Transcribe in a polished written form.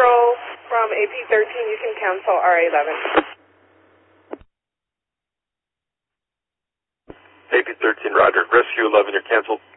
Control from AP13, you can cancel RA11. AP13, roger. Rescue 11, you're canceled.